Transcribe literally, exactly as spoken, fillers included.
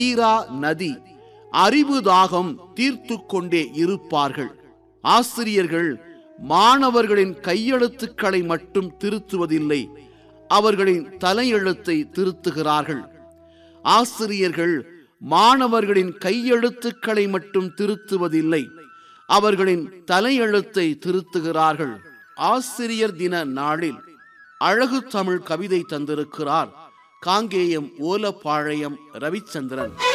தீரா நதி அறிவு தாகம் தீர்த்து கொண்டே இருப்பார்கள். ஆசிரியர்கள் மாணவர்களின் கையெழுத்துக்களை மட்டும் திருத்துவதில்லை, அவர்களின் தலையெழுத்தை திருத்துகிறார்கள். ஆசிரியர்கள் மாணவர்களின் கையெழுத்துக்களை மட்டும் திருத்துவதில்லை, அவர்களின் தலையெழுத்தை திருத்துகிறார்கள். ஆசிரியர் தின நாளில் அழகு தமிழ் கவிதை தந்திருக்கிறார் காங்கேயம் ஓலப்பாளையம் ரவிச்சந்திரன்.